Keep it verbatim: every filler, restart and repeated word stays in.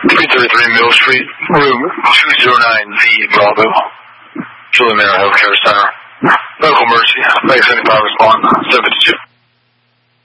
three thirty-three Mill Street, room two oh nine V Bravo, Julie Mary Healthcare Center. Medical emergency, Lake seventy-five respond, seven fifty-two.